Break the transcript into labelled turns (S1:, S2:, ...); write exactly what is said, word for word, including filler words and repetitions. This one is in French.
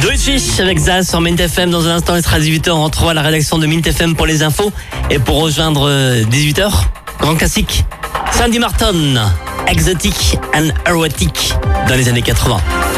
S1: Deutsche avec Zaz sur Mint F M. Dans un instant, il sera dix-huit heures. On retrouvera la rédaction de Mint F M pour les infos. Et pour rejoindre dix-huit heures, grand classique, Sandy Martin, Exotic and Erotic dans les années quatre-vingts.